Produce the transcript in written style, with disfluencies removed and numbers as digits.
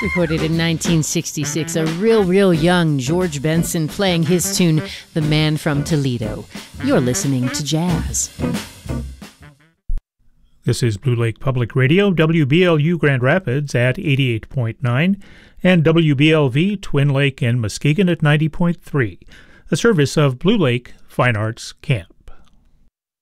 recorded in 1966, a real young George Benson playing his tune, The Man from Toledo. You're listening to Jazz. This is Blue Lake Public Radio, WBLU Grand Rapids at 88.9, and WBLV Twin Lake and Muskegon at 90.3, a service of Blue Lake Fine Arts Camp.